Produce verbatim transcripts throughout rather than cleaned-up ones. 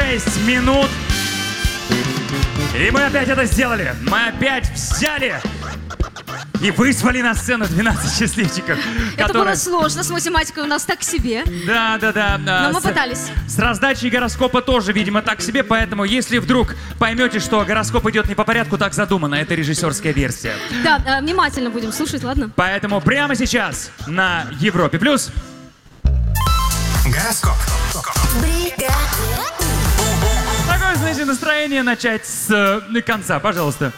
шесть минут. И мы опять это сделали. Мы опять взяли и вызвали на сцену двенадцать счастливчиков. Это которые... было сложно, с математикой у нас так себе. Да, да, да. Но мы с, пытались. С раздачей гороскопа тоже, видимо, так себе. Поэтому, если вдруг поймете, что гороскоп идет не по порядку, так задумано. Это режиссерская версия. Да, э, внимательно будем слушать, ладно? Поэтому прямо сейчас на Европе Плюс. Гороскоп. Такое, знаете, настроение начать с э, конца, пожалуйста.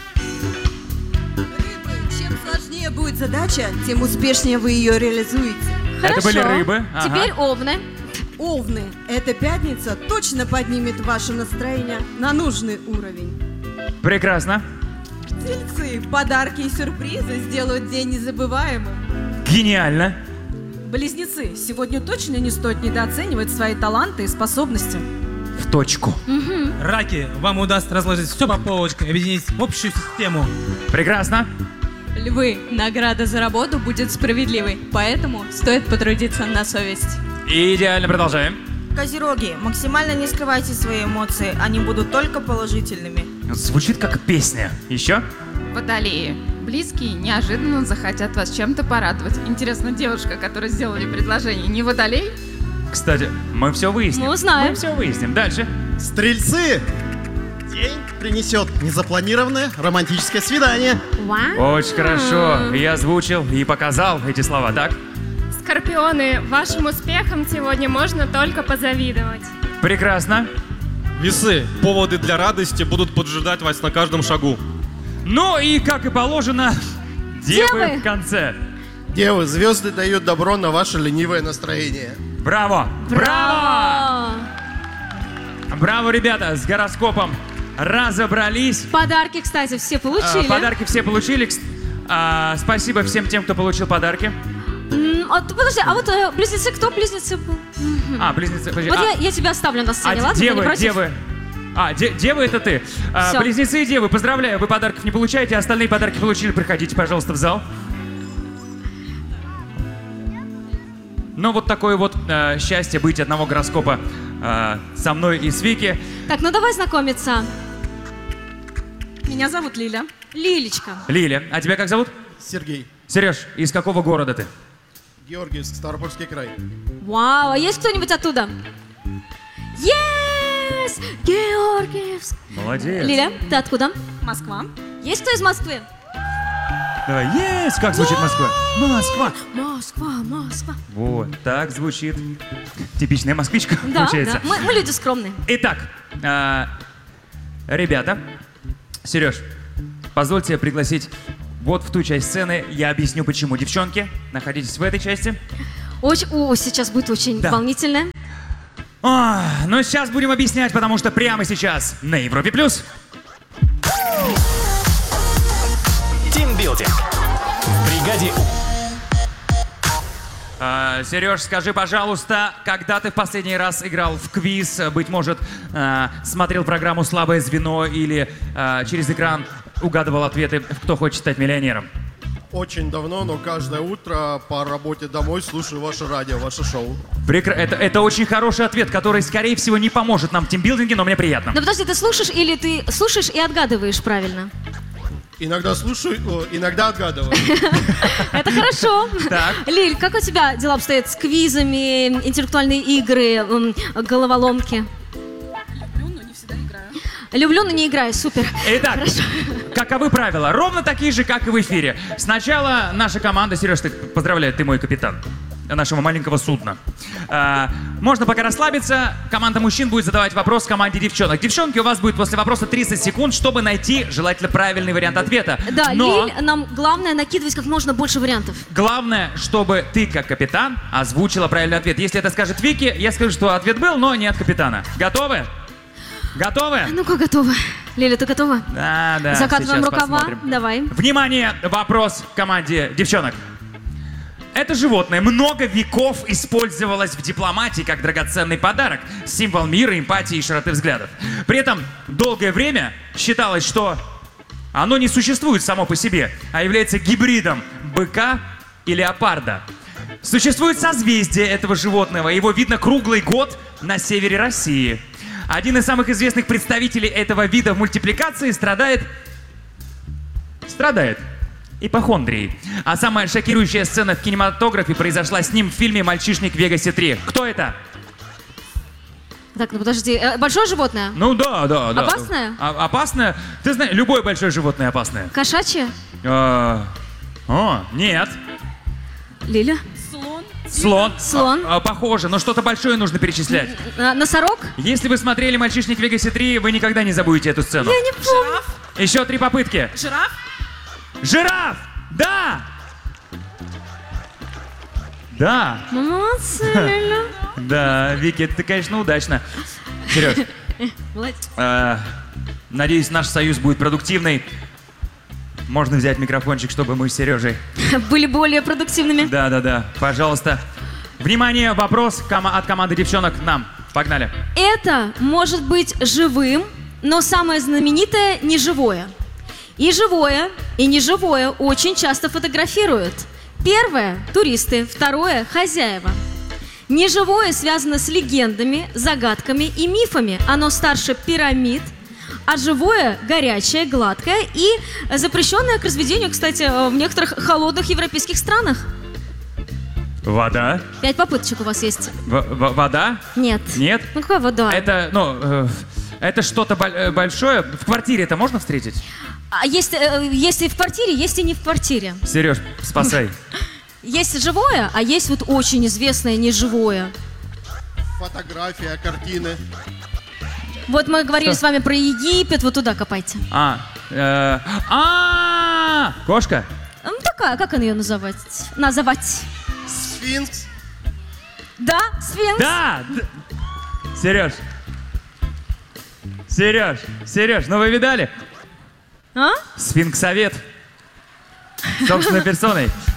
Чем сложнее будет задача, тем успешнее вы ее реализуете. Это Хорошо. были рыбы. Ага. Теперь овны. Овны, эта пятница точно поднимет ваше настроение на нужный уровень. Прекрасно. Тельцы, подарки и сюрпризы сделают день незабываемым. Гениально. Близнецы, сегодня точно не стоит недооценивать свои таланты и способности. В точку. Раки, вам удастся разложить все по полочкам, объединить в общую систему. Прекрасно. Львы, награда за работу будет справедливой, поэтому стоит потрудиться на совесть. Идеально, продолжаем. Козероги, максимально не скрывайте свои эмоции, они будут только положительными. Звучит как песня. Еще? Водолеи. Близкие неожиданно захотят вас чем-то порадовать. Интересно, девушка, которой сделали предложение, не водолей? Кстати, мы все выясним. Мы узнаем. Мы все выясним. Дальше. Стрельцы! День принесет незапланированное романтическое свидание. Вау. Очень хорошо. Я озвучил и показал эти слова, так? Скорпионы, вашим успехам сегодня можно только позавидовать. Прекрасно. Весы, поводы для радости будут поджидать вас на каждом шагу. Ну и, как и положено, девы, Девы. в конце. Девы, звезды дают добро на ваше ленивое настроение. Браво! Браво! Браво, ребята, с гороскопом разобрались. Подарки, кстати, все получили. А, подарки все получили. Кс- а, спасибо всем тем, кто получил подарки. М, а, ты подожди, а вот э, близнецы, кто близнецы был? А, близнецы. подожди, Вот а, я, я тебя оставлю на сцене, а, ладно? Ты не девы, против? девы. А, де- девы это ты. А, Всё. близнецы и девы, поздравляю, вы подарков не получаете, остальные подарки получили. Приходите, пожалуйста, в зал. Ну, вот такое вот э, счастье быть одного гороскопа э, со мной и с Вики. Так, ну давай знакомиться. Меня зовут Лиля. Лилечка. Лиля, а тебя как зовут? Сергей. Сереж, из какого города ты? Георгиевск, Ставропольский край. Вау, а есть кто-нибудь оттуда? Yes! Георгиевск. Молодец. Лиля, ты откуда? Москва. Есть кто из Москвы? Давай, есть! Как звучит Москва? Москва! Москва, Москва. Вот, так звучит типичная москвичка, Да, получается. да. Мы, мы люди скромные. Итак, а, ребята, Сереж, позвольте пригласить вот в ту часть сцены. Я объясню, почему. Девчонки, находитесь в этой части. Очень, о, сейчас будет очень Да. волнительно. А, но сейчас будем объяснять, потому что прямо сейчас на Европе Плюс. Тимбилдинг. В бригаде У. А, Сереж, скажи, пожалуйста, когда ты в последний раз играл в квиз, быть может, а, смотрел программу «Слабое звено» или а, через экран угадывал ответы в «Кто хочет стать миллионером»? Очень давно, но каждое утро по работе домой слушаю ваше радио, ваше шоу. Прекра... Это, это очень хороший ответ, который, скорее всего, не поможет нам в тимбилдинге, но мне приятно. Но подожди, ты слушаешь или ты слушаешь и отгадываешь правильно? Иногда слушаю, о, иногда отгадываю. Это хорошо. Так. Лиль, как у тебя дела обстоят с квизами, интеллектуальные игры, м, головоломки? Люблю, но не всегда играю. Люблю, но не играю. Супер. Итак, каковы правила? Ровно такие же, как и в эфире. Сначала наша команда, Сереж, ты, поздравляю, ты мой капитан нашего маленького судна. А, можно пока расслабиться. Команда мужчин будет задавать вопрос команде девчонок. Девчонки, у вас будет после вопроса тридцать секунд, чтобы найти желательно правильный вариант ответа. Да, Но Лиль, нам главное накидывать как можно больше вариантов. главное, чтобы ты, как капитан, озвучила правильный ответ. Если это скажет Вики, я скажу, что ответ был, но не от капитана. Готовы? Готовы? Ну-ка, готова. Лиля, ты готова? Да, да. Закатываем сейчас рукава. посмотрим. Давай. Внимание, вопрос команде девчонок. Это животное много веков использовалось в дипломатии как драгоценный подарок, символ мира, эмпатии и широты взглядов. При этом долгое время считалось, что оно не существует само по себе, а является гибридом быка и леопарда. Существует созвездие этого животного, его видно круглый год на севере России. Один из самых известных представителей этого вида мультипликации страдает... Страдает ипохондрией. А самая шокирующая сцена в кинематографе произошла с ним в фильме «Мальчишник в Вегасе три». Кто это? Так, ну подожди. Э, Большое животное? Ну да, да, да. Опасное? А- опасное? Ты знаешь, любое большое животное опасное. Кошачье? А, О, нет. Лиля? Слон. Слон. А, а, похоже, но что-то большое нужно перечислять. А, Носорог? Если вы смотрели «Мальчишник в Вегасе три», вы никогда не забудете эту сцену. Я не помню. Еще три попытки. Жираф? Жираф! Да! Да! Молодцы, Лиля. Да, Вики, ты, конечно, удачно. Сереж, Молодец. э, надеюсь, наш союз будет продуктивный. Можно взять микрофончик, чтобы мы с Сережей... Были более продуктивными. Да-да-да, пожалуйста. Внимание, вопрос кома- от команды девчонок к нам. Погнали. Это может быть живым, но самое знаменитое – неживое. И живое, и неживое очень часто фотографируют. Первое – туристы, второе – хозяева. Неживое связано с легендами, загадками и мифами. Оно старше пирамид, а живое – горячее, гладкое и запрещенное к разведению, кстати, в некоторых холодных европейских странах. Вода? Пять попыточек у вас есть. В- в- вода? Нет. Нет? Ну какая вода? Это, ну, э, это что-то боль- э, большое. В квартире это можно встретить? А есть, э, есть и в квартире, есть и не в квартире. Сереж, спасай. Есть живое, а есть вот очень известное неживое. Фотография, картины. Вот мы говорили Что? с вами про Египет, вот туда копайте. А, э, а, кошка? Ну такая, как она ее называть? Называть? Сфинкс. Да, сфинкс. Да! д- Сереж. Сереж, Сереж, ну вы видали? А? Сфинксовед. Собственной персоной.